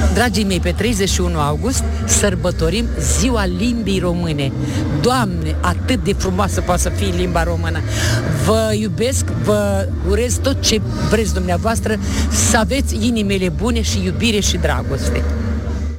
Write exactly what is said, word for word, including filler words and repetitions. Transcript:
Dragii mei, pe treizeci și unu august sărbătorim Ziua Limbii Române. Doamne, atât de frumoasă poate să fie limba română. Vă iubesc, vă urez tot ce vreți dumneavoastră, să aveți inimile bune și iubire și dragoste.